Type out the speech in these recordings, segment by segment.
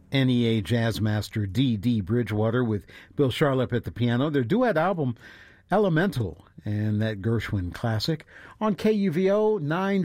NEA jazz master D.D. Bridgewater with Bill Charlap at the piano. Their duet album, Elemental, and that Gershwin classic, on KUVO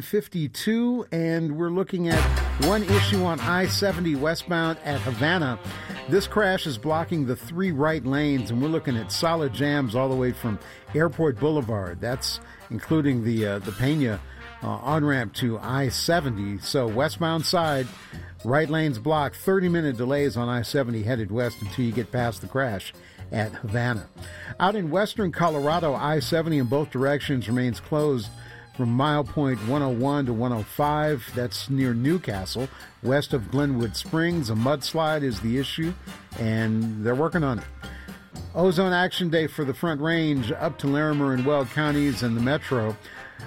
952, and we're looking at one issue on I-70 westbound at Havana. This crash is blocking the 3 right lanes, and we're looking at solid jams all the way from Airport Boulevard. That's including the Pena on-ramp to I-70. So westbound side, right lanes blocked, 30-minute delays on I-70 headed west until you get past the crash at Havana. Out in western Colorado, I-70 in both directions remains closed from milepoint 101 to 105. That's near Newcastle, west of Glenwood Springs. A mudslide is the issue, and they're working on it. Ozone Action Day for the Front Range up to Larimer and Weld counties and the metro.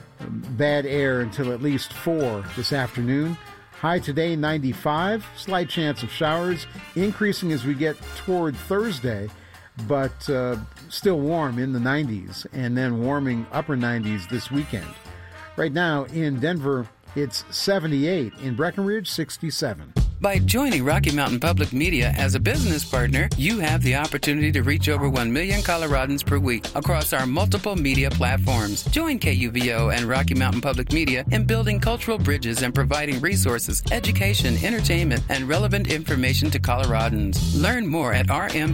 Bad air until at least 4 this afternoon. High today, 95. Slight chance of showers, increasing as we get toward Thursday, but still warm in the 90s, and then warming upper 90s this weekend. Right now in Denver, it's 78. In Breckenridge, 67. By joining Rocky Mountain Public Media as a business partner, you have the opportunity to reach over 1 million Coloradans per week across our multiple media platforms. Join KUVO and Rocky Mountain Public Media in building cultural bridges and providing resources, education, entertainment, and relevant information to Coloradans. Learn more at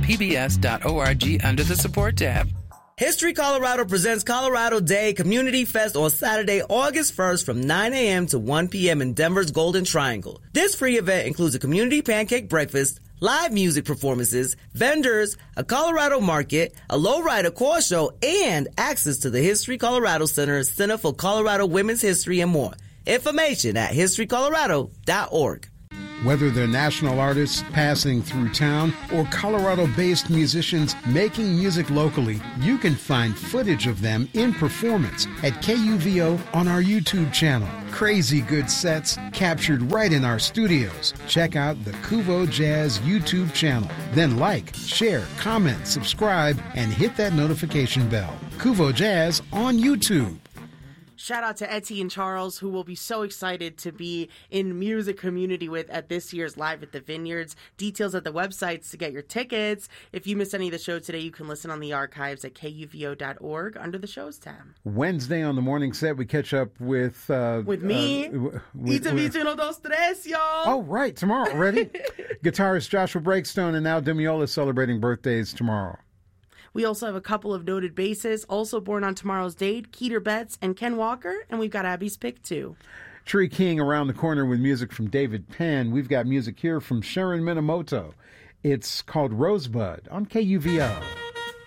rmpbs.org under the Support tab. History Colorado presents Colorado Day Community Fest on Saturday, August 1st from 9 a.m. to 1 p.m. in Denver's Golden Triangle. This free event includes a community pancake breakfast, live music performances, vendors, a Colorado market, a lowrider car show, and access to the History Colorado Center for Colorado Women's History, and more. Information at historycolorado.org. Whether they're national artists passing through town or Colorado-based musicians making music locally, you can find footage of them in performance at KUVO on our YouTube channel. Crazy good sets captured right in our studios. Check out the Kuvo Jazz YouTube channel. Then like, share, comment, subscribe, and hit that notification bell. Kuvo Jazz on YouTube. Shout out to Etty and Charles, who will be so excited to be in music community with at this year's Live at the Vineyards. Details at the websites to get your tickets. If you missed any of the show today, you can listen on the archives at kuvo.org under the shows tab. Wednesday on the morning set, we catch up with me. It's Uno, Dos, Tres, y'all. Oh, right, tomorrow already. Guitarist Joshua Breakstone and Al Demiola celebrating birthdays tomorrow. We also have a couple of noted bassists, also born on tomorrow's date, Keeter Betts and Ken Walker, and we've got Abby's pick, too. Tree King around the corner with music from David Penn. We've got music here from Sharon Minamoto. It's called Rosebud on KUVO.